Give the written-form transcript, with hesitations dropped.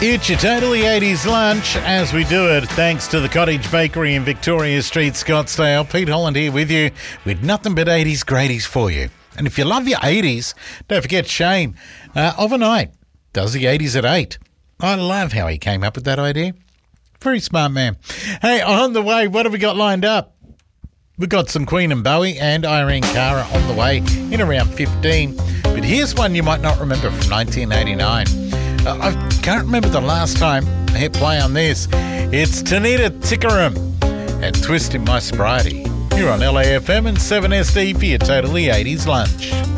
It's your Totally 80s lunch as we do it thanks to the Cottage Bakery in Victoria Street, Scottsdale. Pete Holland here with you with nothing but 80s greaties for you. And if you love your 80s, don't forget Shane overnight does the 80s at 8. I love how he came up with that idea. Very smart man. Hey, on the way, what have we got lined up? We've got some Queen and Bowie and Irene Cara on the way in around 15. But here's one you might not remember from 1989. I can't remember the last time I hit play on this. It's Tanita Tikaram and Twisting My Sobriety. You're on LAFM and 7SD for your Totally 80s lunch.